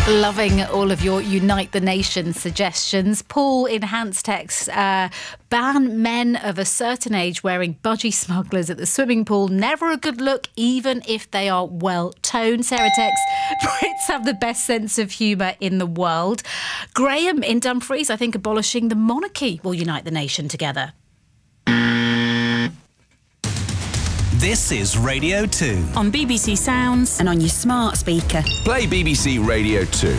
Loving all of your Unite the Nation suggestions. Paul in Hans-Text, ban men of a certain age wearing budgie smugglers at the swimming pool. Never a good look, even if they are well-toned. Sarah texts, Brits have the best sense of humour in the world. Graham in Dumfries, I think abolishing the monarchy will unite the nation together. This is Radio 2. On BBC Sounds and on your smart speaker. Play BBC Radio 2.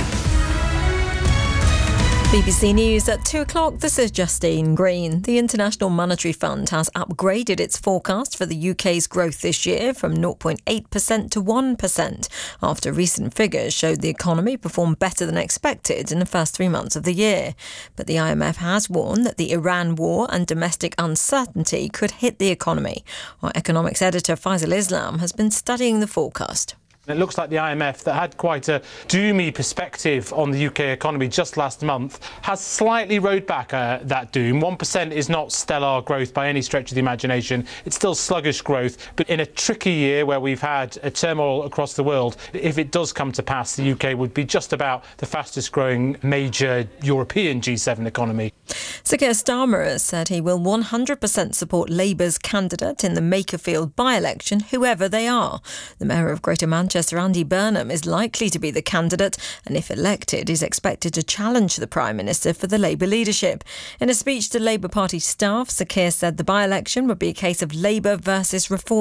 BBC News at 2 o'clock. This is Justine Green. The International Monetary Fund has upgraded its forecast for the UK's growth this year from 0.8% to 1%, after recent figures showed the economy performed better than expected in the first 3 months of the year. But the IMF has warned that the Iran war and domestic uncertainty could hit the economy. Our economics editor Faisal Islam has been studying the forecast. It looks like the IMF, that had quite a doomy perspective on the UK economy just last month, has slightly rode back that doom. 1% is not stellar growth by any stretch of the imagination. It's still sluggish growth. But in a tricky year where we've had a turmoil across the world, if it does come to pass, the UK would be just about the fastest growing major European G7 economy. Sir Keir Starmer has said he will 100% support Labour's candidate in the Makerfield by-election, whoever they are. The Mayor of Greater Manchester, Andy Burnham, is likely to be the candidate, and if elected, is expected to challenge the Prime Minister for the Labour leadership. In a speech to Labour Party staff, Sir Keir said the by-election would be a case of Labour versus Reform